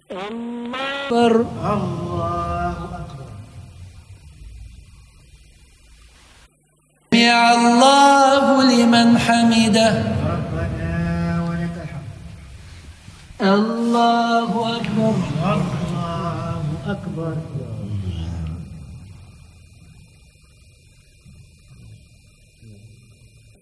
أكبر. الله أكبر. سمع الله لمن حمده. ربنا ولك الحمد. الله أكبر. الله أكبر.